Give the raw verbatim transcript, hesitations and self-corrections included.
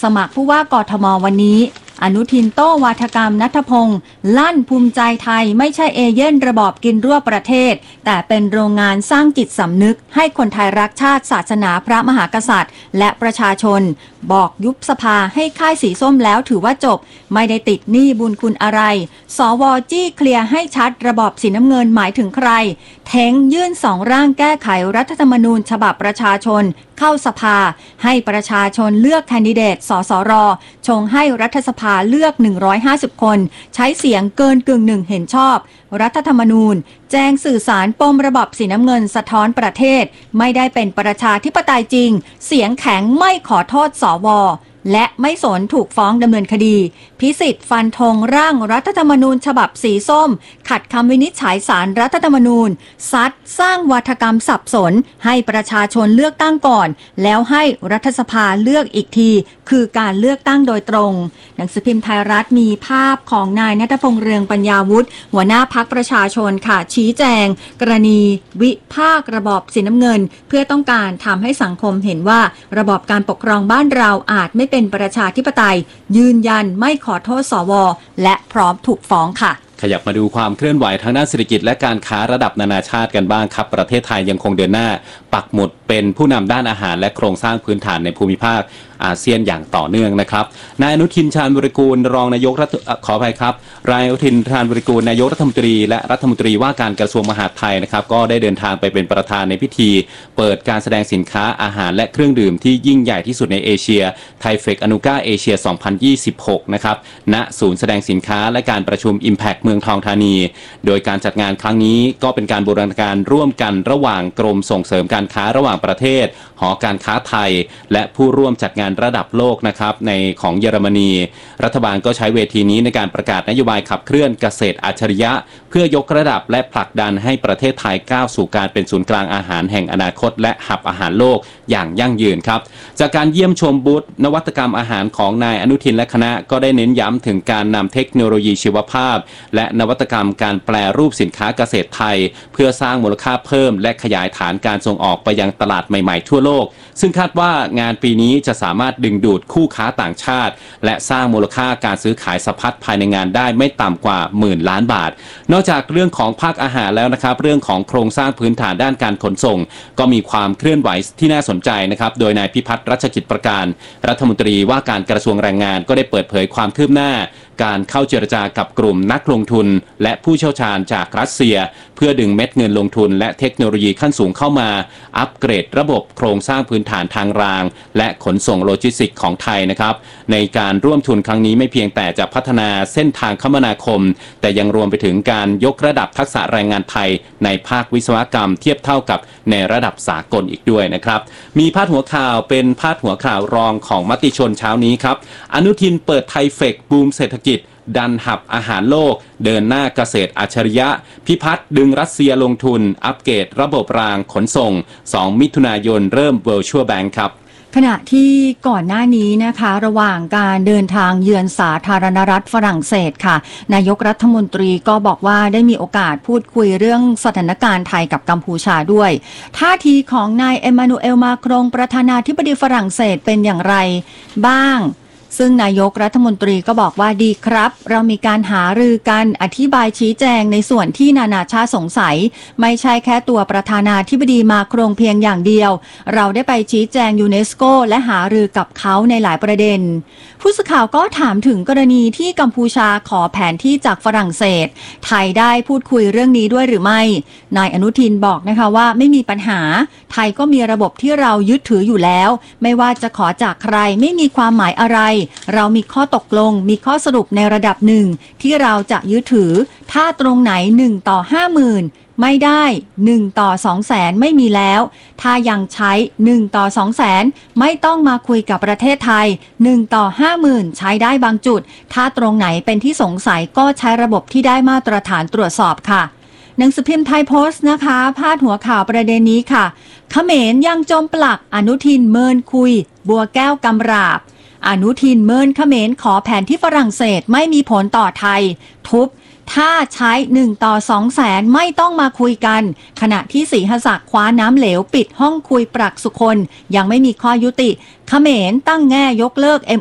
สมัครผู้ว่ากทมวันนี้อนุทินโต้วาทกรรมณัฐพงษ์ลั่นภูมิใจไทยไม่ใช่เอเย่นระบอบกินรั่วประเทศแต่เป็นโรงงานสร้างจิตสำนึกให้คนไทยรักชาติศาสนาพระมหากษัตริย์และประชาชนบอกยุบสภาให้ค่ายสีส้มแล้วถือว่าจบไม่ได้ติดหนี้บุญคุณอะไรสวจี้เคลียร์ให้ชัดระบอบสีน้ำเงินหมายถึงใครเท้งยื่นสองร่างแก้ไขรัฐธรรมนูญฉบับประชาชนเข้าสภาให้ประชาชนเลือกแคนดิเดตสสรชงให้รัฐสภาเลือกหนึ่งร้อยห้าสิบคนใช้เสียงเกินกึ่งหนึ่งเห็นชอบรัฐธรรมนูญแจ้งสื่อสารปมระบอบสีน้ำเงินสะท้อนประเทศไม่ได้เป็นประชาธิปไตยจริงเสียงแข็งไม่ขอโทษสวและไม่สนถูกฟ้องดำเนินคดีพิสิทธิ์ฟันธงร่างรัฐธรรมนูญฉบับสีส้มขัดคำวินิจฉัยศาลรัฐธรรมนูญซัดสร้างวาทกรรมสับสนให้ประชาชนเลือกตั้งก่อนแล้วให้รัฐสภาเลือกอีกทีคือการเลือกตั้งโดยตรงหนังสือพิมพ์ไทยรัฐมีภาพของนายณัฐพงษ์เรืองปัญญาวุฒิหัวหน้าพรรคประชาชนค่ะชี้แจงกรณีวิพากษ์ระบอบสีน้ำเงินเพื่อต้องการทำให้สังคมเห็นว่าระบอบการปกครองบ้านเราอาจไม่เป็นประชาธิปไตยยืนยันไม่ขอโทษสวและพร้อมถูกฟ้องค่ะขยับมาดูความเคลื่อนไหวทางด้านเศรษฐกิจและการค้าระดับนานาชาติกันบ้างครับประเทศไทยยังคงเดินหน้าปักหมุดเป็นผู้นำด้านอาหารและโครงสร้างพื้นฐานในภูมิภาคอาเซียนอย่างต่อเนื่องนะครับนายอนุทินชาญวิรากูลรองนายกรัฐขออภัยครับนายอนุทินชาญวิรากูลนายกรัฐมนตรีและรัฐมนตรีว่าการกระทรวงมหาดไทยนะครับก็ได้เดินทางไปเป็นประธานในพิธีเปิดการแสดงสินค้าอาหารและเครื่องดื่มที่ยิ่งใหญ่ที่สุดในเอเชียไทเฟคอนุก้าเอเชียสองพันยี่สิบหกนะครับณศูนย์แสดงสินค้าและการประชุม Impact เมืองทองธานีโดยการจัดงานครั้งนี้ก็เป็นการบูรณาการร่วมกันระหว่างกรมส่งเสริมการค้าระหว่างประเทศหอการค้าไทยและผู้ร่วมจัดงานระดับโลกนะครับในของเยอรมนีรัฐบาลก็ใช้เวทีนี้ในการประกาศนโยบายขับเคลื่อนเกษตรอัจฉริยะเพื่อยกระดับและผลักดันให้ประเทศไทยก้าวสู่การเป็นศูนย์กลางอาหารแห่งอนาคตและหับอาหารโลกอย่างยั่งยืนครับจากการเยี่ยมชมบูธนวัตกรรมอาหารของนายอนุทินและคณะก็ได้เน้นย้ำถึงการนำเทคโนโลยีชีวภาพและนวัตกรรมการแปรรูปสินค้าเกษตรไทยเพื่อสร้างมูลค่าเพิ่มและขยายฐานการส่งออกไปยังตลาดใหม่ๆทั่วโลกซึ่งคาดว่างานปีนี้จะสามารถดึงดูดคู่ค้าต่างชาติและสร้างมูลค่าการซื้อขายสะพัดภายในงานได้ไม่ต่ำกว่าหมื่นล้านบาทนอกจากเรื่องของภาคอาหารแล้วนะครับเรื่องของโครงสร้างพื้นฐานด้านการขนส่งก็มีความเคลื่อนไหวที่น่าสนใจนะครับโดยนายพิพัฒน์รัชกิจประการรัฐมนตรีว่าการกระทรวงแรงงานก็ได้เปิดเผยความคืบหน้าการเข้าเจรจากับกลุ่มนักลงทุนและผู้เชี่ยวชาญจากรัสเซียเพื่อดึงเม็ดเงินลงทุนและเทคโนโลยีขั้นสูงเข้ามาอัปเกรดระบบโครงสร้างพื้นฐานทางรางและขนส่งโลจิสติกส์ของไทยนะครับในการร่วมทุนครั้งนี้ไม่เพียงแต่จะพัฒนาเส้นทางคมนาคมแต่ยังรวมไปถึงการยกระดับทักษะแรงงานไทยในภาควิศวกรรมเทียบเท่ากับในระดับสากลอีกด้วยนะครับมีพาดหัวข่าวเป็นพาดหัวข่าวรองของมติชนเช้านี้ครับอนุทินเปิดไทเฟคบูมเศรษฐกิจดันหับอาหารโลกเดินหน้าเกษตรอัจฉริยะพิพัฒน์ดึงรัสเซียลงทุนอัปเกรดระบบรางขนส่งสองมิถุนายนเริ่ม Virtual Bank ครับขณะที่ก่อนหน้านี้นะคะระหว่างการเดินทางเยือนสาธารณรัฐฝรั่งเศสค่ะนายกรัฐมนตรีก็บอกว่าได้มีโอกาสพูดคุยเรื่องสถานการณ์ไทยกับกัมพูชาด้วยท่าทีของนายเอมมานูเอลมาครงประธานาธิบดีฝรั่งเศสเป็นอย่างไรบ้างซึ่งนายกรัฐมนตรีก็บอกว่าดีครับเรามีการหารือกันอธิบายชี้แจงในส่วนที่นานาชาติสงสัยไม่ใช่แค่ตัวประธานาธิบดีมาครงเพียงอย่างเดียวเราได้ไปชี้แจงยูเนสโกและหารือกับเขาในหลายประเด็นผู้สื่อข่าวก็ถามถึงกรณีที่กัมพูชาขอแผนที่จากฝรั่งเศสไทยได้พูดคุยเรื่องนี้ด้วยหรือไม่นายอนุทินบอกนะคะว่าไม่มีปัญหาไทยก็มีระบบที่เรายึดถืออยู่แล้วไม่ว่าจะขอจากใครไม่มีความหมายอะไรเรามีข้อตกลงมีข้อสรุปในระดับหนึ่งที่เราจะยึดถือถ้าตรงไหนหนึ่งต่อห้าหมื่นไม่ได้หนึ่งต่อสองแสนไม่มีแล้วถ้ายังใช้หนึ่งต่อสองแสนไม่ต้องมาคุยกับประเทศไทยหนึ่งต่อห้าหมื่นใช้ได้บางจุดถ้าตรงไหนเป็นที่สงสัยก็ใช้ระบบที่ได้มาตรฐานตรวจสอบค่ะหนังสือพิมพ์ไทยโพสต์นะคะพาดหัวข่าวประเด็นนี้ค่ะเขมรยังจมปลักอนุทินเมินคุยบัวแก้วกำราบอนุทินเมินเขมรขอแผนที่ฝรั่งเศสไม่มีผลต่อไทยทุบถ้าใช้หนึ่งต่อสองแสนไม่ต้องมาคุยกันขณะที่ศรีหศักดิ์คว้าน้ำเหลวปิดห้องคุยปรักสุคนยังไม่มีข้อยุติเขมรตั้งแง่ยกเลิก